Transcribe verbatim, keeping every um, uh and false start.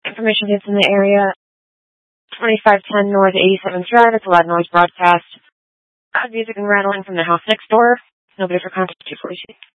Information gets in the area. twenty-five ten North eighty-seventh Drive. It's a loud noise broadcast. Loud music and rattling from the house next door. Nobody for contact two forty-two.